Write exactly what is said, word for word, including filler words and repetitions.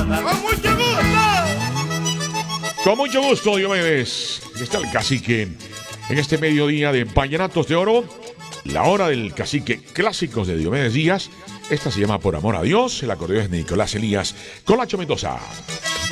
Con mucho gusto. Con mucho gusto, Diomedes. Aquí está el cacique en este mediodía de Vallenatos de Oro. La hora del cacique, clásicos de Diomedes Díaz. Esta se llama Por Amor a Dios. El acordeón es de Nicolás Elías. Colacho Mendoza.